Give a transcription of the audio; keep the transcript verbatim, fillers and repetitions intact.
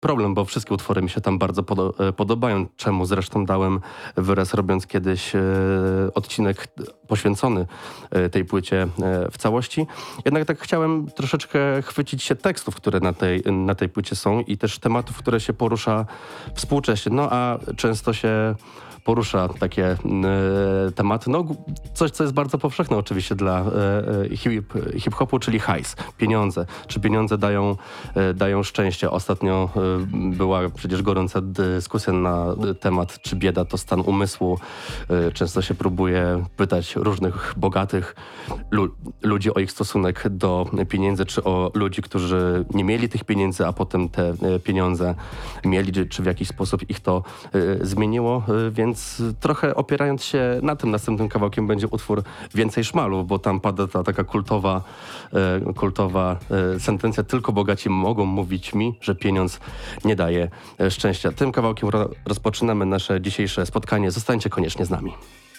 problem, bo wszystkie utwory mi się tam bardzo podo- podobają, czemu zresztą dałem wyraz, robiąc kiedyś e, odcinek poświęcony e, tej płycie e, w całości. Jednak tak chciałem troszeczkę chwycić się tekstów, które na tej, na tej płycie są i też tematów, które się porusza współcześnie. No a często się porusza takie e, tematy, no coś, co jest bardzo powszechne oczywiście dla e, hip, hip-hopu, czyli hajs, pieniądze. Czy pieniądze dają, e, dają szczęście? Ostatnio e, była przecież gorąca dyskusja na temat, czy bieda to stan umysłu. E, często się próbuje pytać różnych bogatych lu- ludzi o ich stosunek do pieniędzy, czy o ludzi, którzy nie mieli tych pieniędzy, a potem te e, pieniądze mieli, czy, czy w jakiś sposób ich to e, zmieniło, e, więc Więc trochę opierając się na tym następnym kawałkiem będzie utwór Więcej szmalu, bo tam pada ta taka kultowa, e, kultowa e, sentencja: tylko bogaci mogą mówić mi, że pieniądz nie daje e, szczęścia. Tym kawałkiem ro- rozpoczynamy nasze dzisiejsze spotkanie. Zostańcie koniecznie z nami.